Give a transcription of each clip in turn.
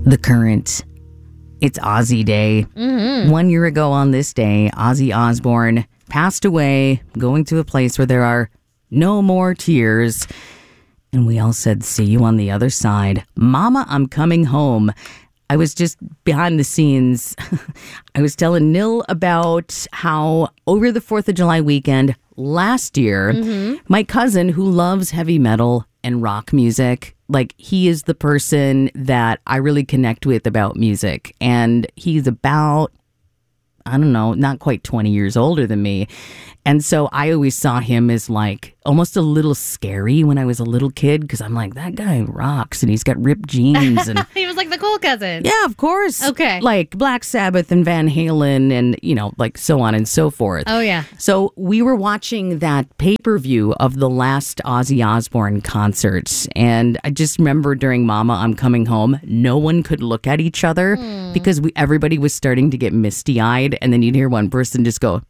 The Current. It's Ozzy Day. 1 year ago on this day, Ozzy Osbourne passed away, going to a place where there are no more tears. And we all said, see you on the other side. Mama, I'm coming home. I was just behind the scenes. I was telling Nil about how over the 4th of July weekend last year, my cousin who loves heavy metal and rock music, like he is the person that I really connect with about music. And he's about, I don't know, not quite 20 years older than me. And so I always saw him as like almost a little scary when I was a little kid because I'm like, that guy rocks and he's got ripped jeans. And He was like the cool cousin. yeah, of course. Okay. Like Black Sabbath and Van Halen and, you know, like so on and so forth. Oh, yeah. So we were watching that pay-per-view of the last Ozzy Osbourne concerts. And I just remember during Mama, I'm Coming Home, no one could look at each other because everybody was starting to get misty-eyed. And then you'd hear one person just go...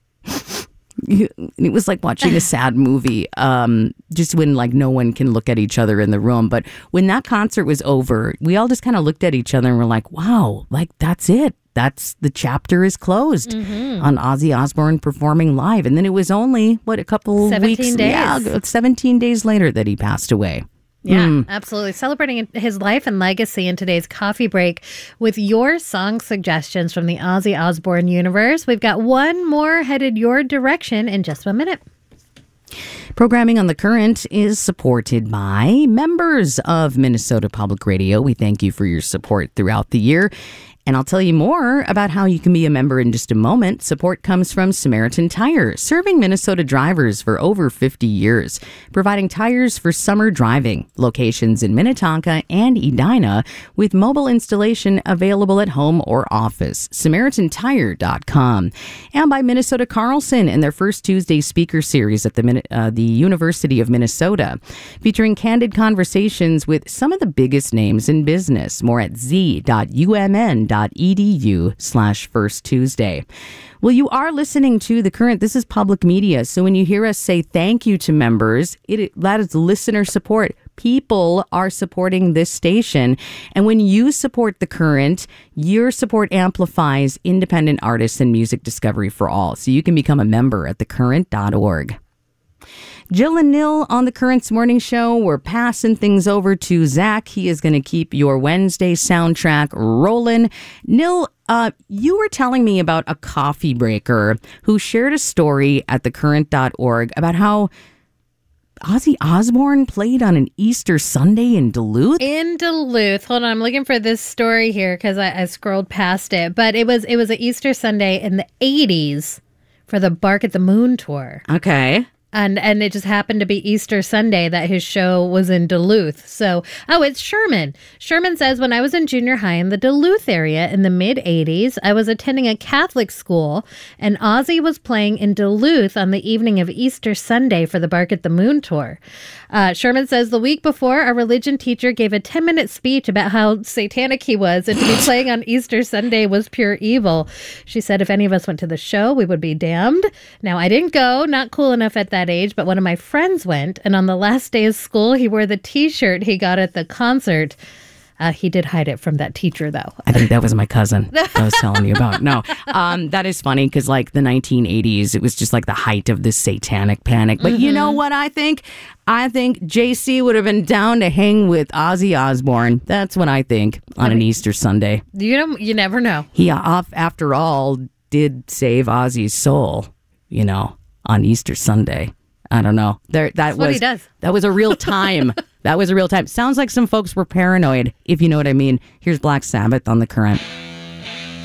It was like watching a sad movie, just when like no one can look at each other in the room. But when that concert was over, we all just kind of looked at each other and were like, wow, like that's it. That's the chapter is closed on Ozzy Osbourne performing live. And then it was only, a couple 17 weeks? days. Yeah, 17 days later that he passed away. Yeah, absolutely. Celebrating his life and legacy in today's coffee break with your song suggestions from the Ozzy Osbourne universe. We've got one more headed your direction in just 1 minute. Programming on The Current is supported by members of Minnesota Public Radio. We thank you for your support throughout the year. And I'll tell you more about how you can be a member in just a moment. Support comes from Samaritan Tire, serving Minnesota drivers for over 50 years, providing tires for summer driving. Locations in Minnetonka and Edina with mobile installation available at home or office. SamaritanTire.com. And by Minnesota Carlson and their first Tuesday speaker series at the University of Minnesota, featuring candid conversations with some of the biggest names in business. More at z.umn.edu/First Tuesday. Well, you are listening to The Current. This is public media. So when you hear us say thank you to members, that is listener support. People are supporting this station. And when you support The Current, your support amplifies independent artists and music discovery for all. So you can become a member at thecurrent.org. Jill and Nil on The Current's morning show. We're passing things over to Zach. He is going to keep your Wednesday soundtrack rolling. Nil, you were telling me about a coffee breaker who shared a story at thecurrent.org about how Ozzy Osbourne played on an Easter Sunday in Duluth? In Duluth. Hold on, I'm looking for this story here because I scrolled past it. But it was an Easter Sunday in the 80s for the Bark at the Moon tour. Okay. And it just happened to be Easter Sunday that his show was in Duluth. So, it's Sherman. Sherman says, when I was in junior high in the Duluth area in the mid-'80s, I was attending a Catholic school, and Ozzy was playing in Duluth on the evening of Easter Sunday for the Bark at the Moon tour. Sherman says, the week before, our religion teacher gave a 10-minute speech about how satanic he was, and to be playing on Easter Sunday was pure evil. She said, if any of us went to the show, we would be damned. Now, I didn't go, not cool enough at that age, but one of my friends went, and on the last day of school, he wore the t-shirt he got at the concert. He did hide it from that teacher, though. I think that was my cousin I was telling you about. No, that is funny because like the 1980s, it was just like the height of this satanic panic. But you know what I think? I think JC would have been down to hang with Ozzy Osbourne. That's what I think on an Easter Sunday. You never know. He, after all, did save Ozzy's soul, on Easter Sunday. I don't know. That's what he does. That was a real time. That was a real time. Sounds like some folks were paranoid, if you know what I mean. Here's Black Sabbath on The Current.